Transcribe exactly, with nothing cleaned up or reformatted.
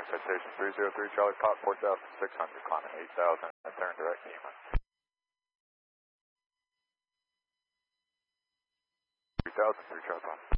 Citation three zero three Charlie Pop, four thousand six hundred, climbing eight thousand, and turn direct Yuma. three thousand three Charlie Pop.